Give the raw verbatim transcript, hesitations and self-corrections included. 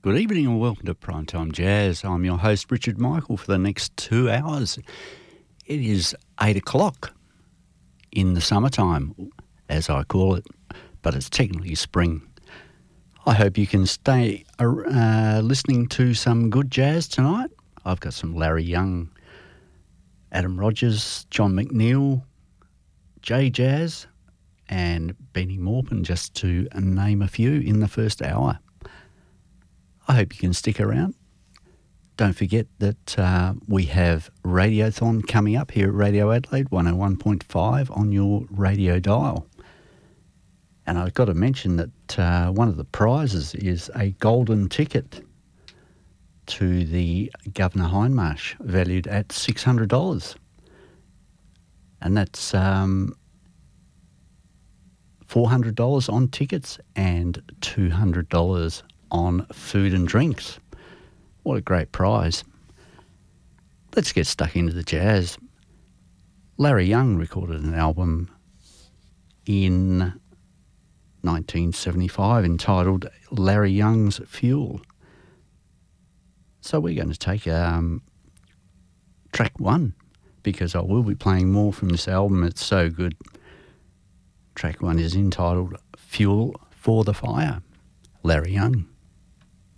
Good evening and welcome to Primetime Jazz. I'm your host, Richard Michael, for the next two hours. It is eight o'clock in the summertime, as I call it, but it's technically spring. I hope you can stay uh, listening to some good jazz tonight. I've got some Larry Young, Adam Rogers, John McNeil, Jay Jazz, and Benny Maupin, just to name a few in the first hour. I hope you can stick around. Don't forget that uh, we have Radiothon coming up here at Radio Adelaide, one oh one point five on your radio dial. And I've got to mention that uh, one of the prizes is a golden ticket to the Governor Hindmarsh, valued at six hundred dollars. And that's um, four hundred dollars on tickets and two hundred dollars on food and drinks. What a great prize. Let's get stuck into the jazz. Larry Young recorded an album in nineteen seventy-five entitled Larry Young's Fuel. So we're going to take um, track one, because I will be playing more from this album. It's so good. Track one is entitled Fuel for the Fire. Larry Young.